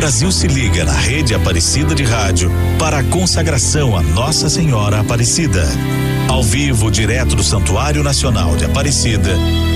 Brasil se liga na Rede Aparecida de Rádio para a consagração a Nossa Senhora Aparecida. Ao vivo, direto do Santuário Nacional de Aparecida,